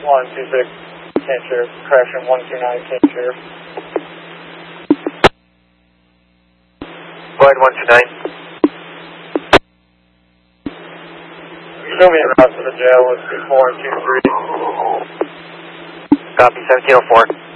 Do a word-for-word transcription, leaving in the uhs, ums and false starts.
one two six, ten Sheriff. Correction, one two nine, ten Sheriff. Go ahead, one two nine. Show me a route to the jail with two four and two three. Copy, seventeen oh four.